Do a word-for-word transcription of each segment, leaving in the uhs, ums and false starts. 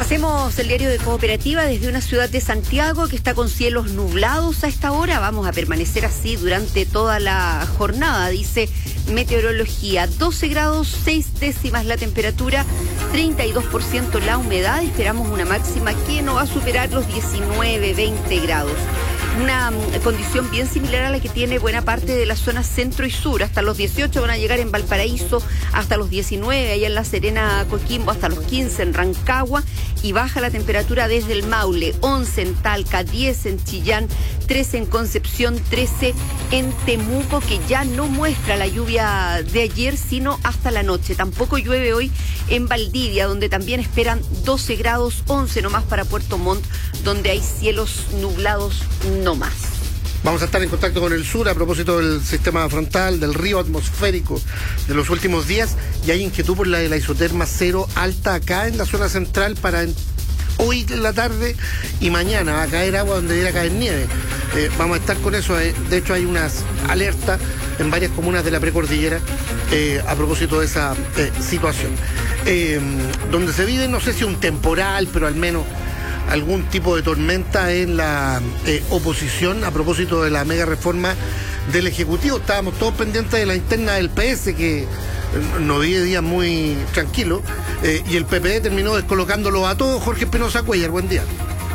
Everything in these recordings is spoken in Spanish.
Hacemos el diario de Cooperativa desde una ciudad de Santiago que está con cielos nublados a esta hora. Vamos a permanecer así durante toda la jornada, dice Meteorología. doce grados, seis décimas la temperatura, treinta y dos por ciento la humedad. Esperamos una máxima que no va a superar los diecinueve, veinte grados. Una um, condición bien similar a la que tiene buena parte de la zona centro y sur. Hasta los dieciocho van a llegar en Valparaíso, hasta los diecinueve allá en La Serena, Coquimbo, hasta los quince en Rancagua, y baja la temperatura desde el Maule, once en Talca, diez en Chillán, trece en Concepción, trece en Temuco, que ya no muestra la lluvia de ayer, sino hasta la noche. Tampoco llueve hoy en Valdivia, donde también esperan doce grados, once nomás para Puerto Montt, donde hay cielos nublados no más. Vamos a estar en contacto con el sur a propósito del sistema frontal, del río atmosférico de los últimos días, y hay inquietud por la de la isoterma cero alta acá en la zona central para en, hoy en la tarde y mañana. Va a caer agua donde debiera caer nieve. Eh, vamos a estar con eso. Eh, de hecho hay unas alertas en varias comunas de la precordillera eh, a propósito de esa eh, situación. Eh, donde se vive, no sé si un temporal, pero al menos algún tipo de tormenta en la eh, oposición a propósito de la mega reforma del Ejecutivo. Estábamos todos pendientes de la interna del P S, que eh, no vive días muy tranquilos, eh, y el P P D terminó descolocándolo a todos. Jorge Espinosa Cuellar, buen día.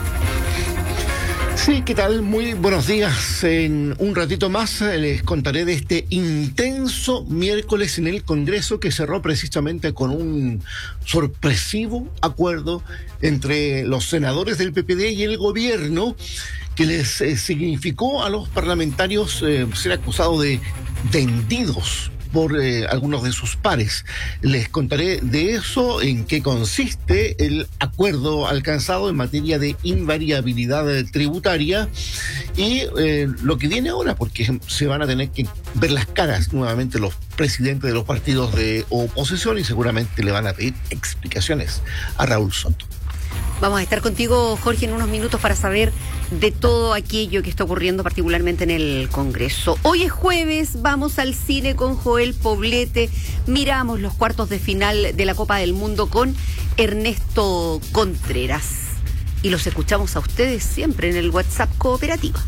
Sí, ¿qué tal? Muy buenos días. En un ratito más les contaré de este intenso miércoles en el Congreso, que cerró precisamente con un sorpresivo acuerdo entre los senadores del P P D y el gobierno, que les eh, significó a los parlamentarios eh, ser acusados de vendidos por eh, algunos de sus pares. Les contaré de eso, en qué consiste el acuerdo alcanzado en materia de invariabilidad tributaria y eh, lo que viene ahora, porque se van a tener que ver las caras nuevamente los presidentes de los partidos de oposición y seguramente le van a pedir explicaciones a Raúl Soto. Vamos a estar contigo, Jorge, en unos minutos para saber de todo aquello que está ocurriendo particularmente en el Congreso. Hoy es jueves, vamos al cine con Joel Poblete, miramos los cuartos de final de la Copa del Mundo con Ernesto Contreras. Y los escuchamos a ustedes siempre en el WhatsApp Cooperativa.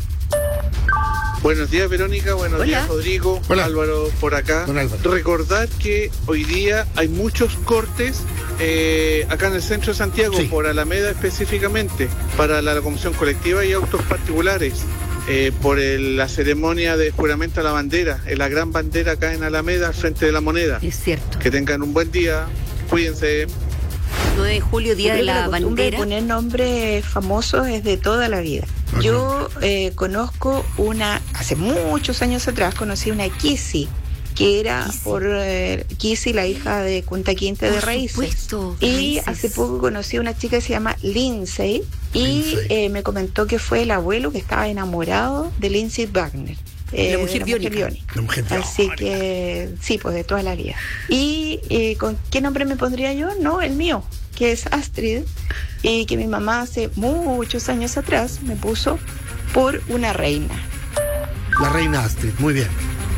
Buenos días, Verónica. Buenos Hola. días, Rodrigo. Hola. Álvaro por acá. Hola, Álvaro. Recordar que hoy día hay muchos cortes eh, acá en el centro de Santiago, Sí. por Alameda específicamente, para la locomoción colectiva y autos particulares, eh, por el- la ceremonia de juramento a la bandera, en la gran bandera acá en Alameda, al frente de la Moneda. Es cierto. Que tengan un buen día. Cuídense. nueve de julio, Día de Creo que la costumbre Bandera. de poner nombres famosos es de toda la vida. Ajá. Yo eh, conozco una, hace muchos años atrás, conocí una Kissy, que era Kissy. por eh, Kissy, la hija de Kunta Quinte de Por Raíces. supuesto, Y Raíces. hace poco conocí a una chica que se llama Lindsay, y Lindsay. eh, me comentó que fue el abuelo que estaba enamorado de Lindsay Wagner. eh, La mujer de biónica. La mujer Así biónica. que sí, pues de toda la vida. ¿Y eh, con qué nombre me pondría yo? No, el mío, que es Astrid, y que mi mamá hace muchos años atrás me puso por una reina. La reina Astrid, muy bien.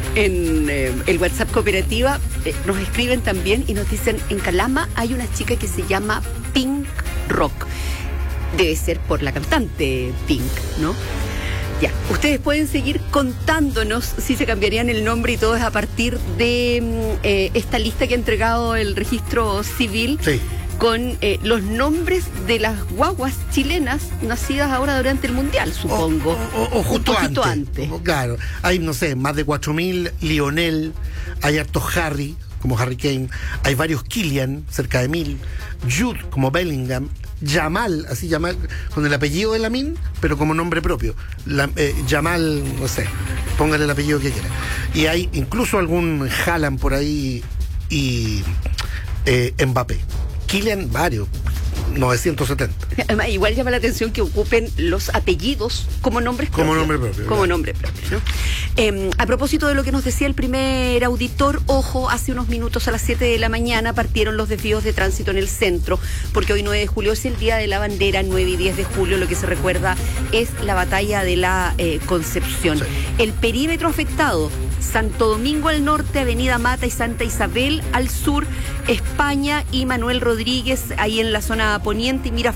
En eh, el WhatsApp Cooperativa eh, nos escriben también y nos dicen: en Calama hay una chica que se llama Pink Rock. Debe ser por la cantante Pink, ¿no? Ya, ustedes pueden seguir contándonos si se cambiarían el nombre y todo es a partir de mm, eh, esta lista que ha entregado el registro civil. Sí. Con eh, los nombres de las guaguas chilenas nacidas ahora durante el Mundial, supongo. O, o- o justo Un poquito antes. antes. O- Claro. Hay, no sé, más de cuatro mil Lionel, hay hartos Harry, como Harry Kane, hay varios Killian, cerca de mil, Jude, como Bellingham, Yamal, así Yamal, con el apellido de Lamine, pero como nombre propio. La, eh, Yamal, no sé, póngale el apellido que quiera. Y hay incluso algún Haaland por ahí y eh, Mbappé. Kylian, varios, novecientos setenta. Además, igual llama la atención que ocupen los apellidos como nombres Como propios. nombre propio, Como claro. nombre propio, ¿no? Eh, a propósito de lo que nos decía el primer auditor, ojo, hace unos minutos a las siete de la mañana partieron los desvíos de tránsito en el centro, porque hoy nueve de julio es el Día de la Bandera, nueve y diez de julio lo que se recuerda es la batalla de la eh, Concepción. Sí. El perímetro afectado: Santo Domingo al norte, Avenida Mata y Santa Isabel al sur, España y Manuel Rodríguez ahí en la zona poniente y Miraflores